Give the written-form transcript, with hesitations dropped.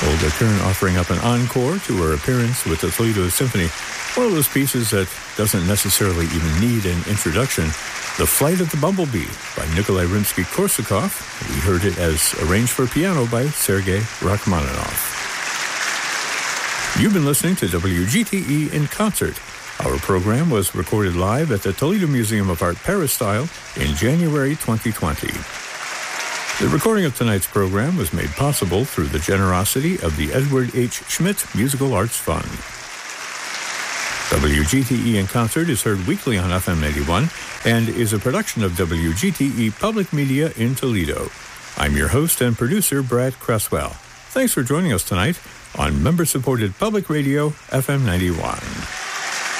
Olga Kern offering up an encore to her appearance with the Toledo Symphony, one of those pieces that doesn't necessarily even need an introduction. The Flight of the Bumblebee by Nikolai Rimsky-Korsakov. We heard it as arranged for piano by Sergei Rachmaninoff. You've been listening to WGTE in Concert. Our program was recorded live at the Toledo Museum of Art Peristyle in January 2020. The recording of tonight's program was made possible through the generosity of the Edward H. Schmidt Musical Arts Fund. WGTE in Concert is heard weekly on FM 81 and is a production of WGTE Public Media in Toledo. I'm your host and producer, Brad Cresswell. Thanks for joining us tonight on member-supported public radio, FM 91.